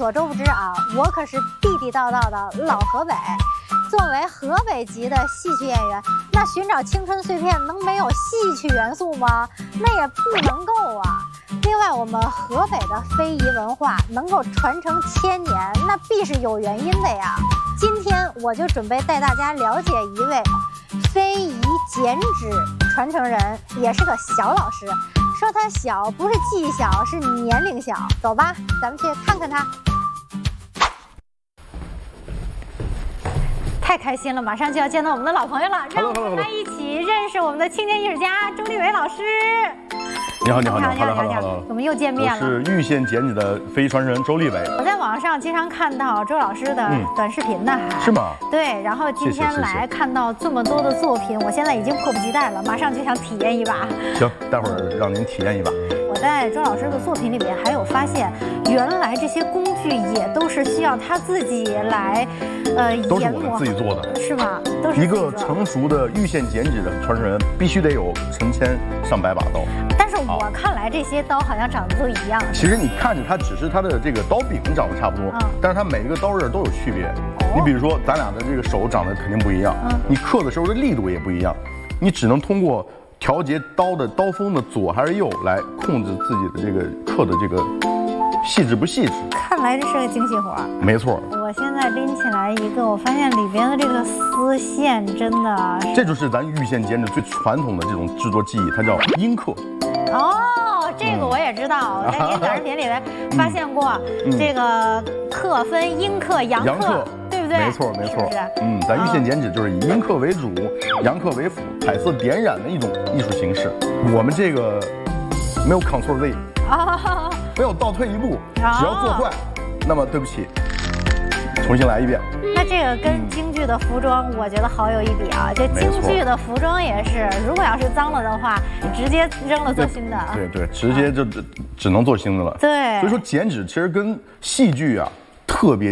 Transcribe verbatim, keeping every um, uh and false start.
所周不知啊，我可是地地道道的老河北。作为河北籍的戏曲演员，那寻找青春碎片能没有戏曲元素吗？那也不能够啊。另外，我们河北的非遗文化能够传承千年，那必是有原因的呀。今天我就准备带大家了解一位非遗剪纸传承人，也是个小老师。说他小，不是技艺小，是年龄小。走吧，咱们去看看他。太开心了，马上就要见到我们的老朋友了，让我们来一起认识我们的青年艺术家周立伟老师。 你好，你好，你好， 你好，你好，你好，我们又见面了。 我是玉县剪纸的非遗传人周立伟。 我在网上经常看到周老师的短视频呢， 是吗？对， 然后今天来看到这么多的作品，我现在已经迫不及待了，马上就想体验一把。 行，待会儿让您体验一把。 我在周老师的作品里面还有发现，原来这些工具也都是需要他自己来，呃， 都是我们自己做的， 是吗？都是一个成熟的玉县剪纸的传承人，必须得有成千上百把刀。 但是我看来这些刀好像长得都一样。 其实你看着它，只是它的这个刀柄长得差不多，嗯、但是它每一个刀刃都有区别。哦、你比如说，咱俩的这个手长得肯定不一样，嗯、你刻的时候的力度也不一样，你只能通过调节刀的刀锋的左还是右来控制自己的这个刻的这个细致不细致。 看来这是个精细活。 没错。 我现在拎起来一个，我发现里边的这个丝线真的， 这就是咱玉县剪纸最传统的这种制作技艺，它叫阴刻。 哦，这个我也知道，嗯、在您短视频里面发现过，嗯、这个刻分阴刻、阳刻，对不对？ 没错，没错。 是不是？ 嗯，咱玉县剪纸就是以阴刻为主，阳刻为辅，彩色点染的一种艺术形式。我们这个没有 Ctrl Z， 啊，没有倒退一步，只要做坏，那么对不起，重新来一遍。 那这个跟京剧的服装，我觉得好有一比啊！这京剧的服装也是，如果要是脏了的话，直接扔了做新的。 对 对, 对，直接就只只能做新的了。 对， 所以说剪纸其实跟戏剧啊特别。